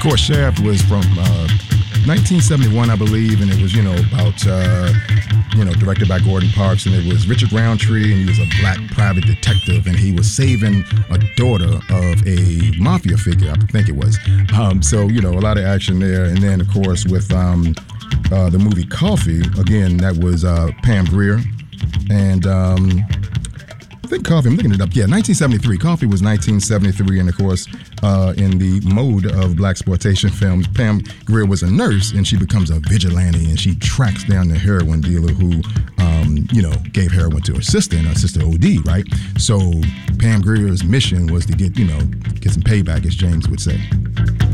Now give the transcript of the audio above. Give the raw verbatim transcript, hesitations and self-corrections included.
course, Shaft was from uh, nineteen seventy-one, I believe, and it was, you know, about, uh, you know, directed by Gordon Parks, and it was Richard Roundtree, and he was a black private detective, and he was saving a daughter of a mafia figure, I think it was. Um, so, you know, a lot of action there. And then, of course, with um, uh, the movie Coffee, again, that was uh, Pam Grier, and um, I think Coffee, I'm looking it up. Yeah, nineteen seventy-three. Coffee was nineteen seventy-three, and of course, uh, in the mode of blaxploitation films, Pam Grier was a nurse, and she becomes a vigilante, and she tracks down the heroin dealer who, um, you know, gave heroin to her sister, and her sister O D, right? So Pam Grier's mission was to get, you know, get some payback, as James would say.